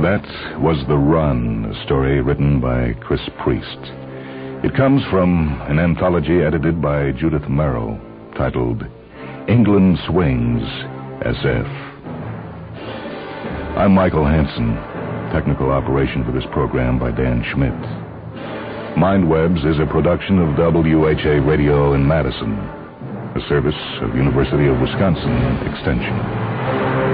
That was The Run, a story written by Chris Priest. It comes from an anthology edited by Judith Merrill, titled England Swings, SF. I'm Michael Hansen. Technical operation for this program by Dan Schmidt. MindWebs is a production of WHA Radio in Madison, a service of University of Wisconsin Extension.